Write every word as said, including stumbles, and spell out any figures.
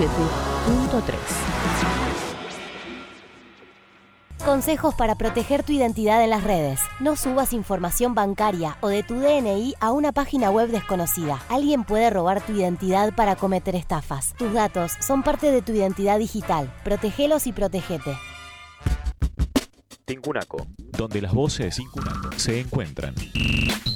siete punto tres. Consejos para proteger tu identidad en las redes. No subas información bancaria o de tu D N I a una página web desconocida. Alguien puede robar tu identidad para cometer estafas. Tus datos son parte de tu identidad digital. Protégelos y protégete. Tincunaco, donde las voces Tincunaco se encuentran.